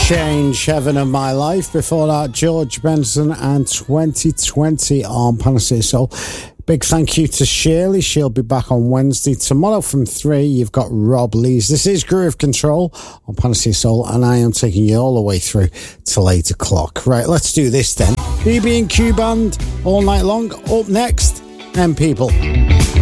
Change, Heaven of My Life. Before that, George Benson and 2020 on Panacea Soul. Big thank you to Shirley. She'll be back on Wednesday. Tomorrow from 3, you've got Rob Lees. This is Groove Control on Panacea Soul, and I am taking you all the way through till 8 o'clock. Right, let's do this then. BB&Q Band all night long. Up next, M People.